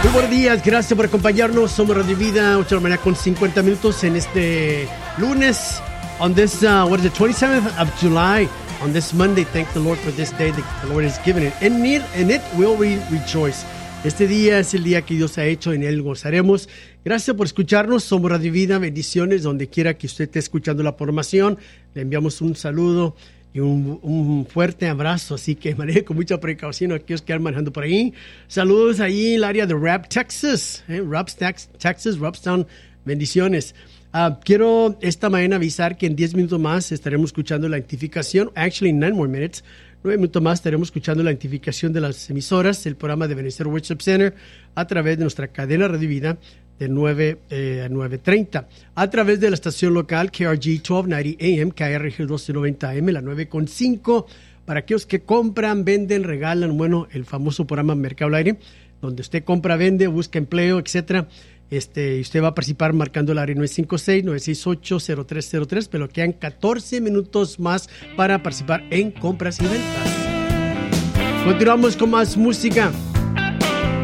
Muy buenos días, gracias por acompañarnos. Somos Radio Vida, 8 de la mañana con 50 minutos en este lunes. On this, 27th of July, on this Monday, thank the Lord for this day that the Lord has given it. In it will we rejoice. Este día es el día que Dios ha hecho, en él gozaremos. Gracias por escucharnos, somos Radio Vida, bendiciones, donde quiera que usted esté escuchando la programación. Le enviamos un saludo y un fuerte abrazo, así que maneje con mucha precaución a aquellos que están manejando por ahí. Saludos ahí en el área de Rapp, Texas, Texas, Robstown, bendiciones. Quiero esta mañana avisar que en 10 minutos más estaremos escuchando la identificación, actually 9 more minutes, 9 minutos más estaremos escuchando la identificación de las emisoras, el programa de Benecer Worship Center, a través de nuestra cadena Radio Vida, de 9 a 9:30. A través de la estación local KRG 1290 AM, KRG 1290 AM, la 9.5, para aquellos que compran, venden, regalan, bueno, el famoso programa Mercado al Aire, donde usted compra, vende, busca empleo, etcétera. Usted va a participar marcando el área 956-968-0303, pero quedan 14 minutos más para participar en compras y ventas. Continuamos con más música.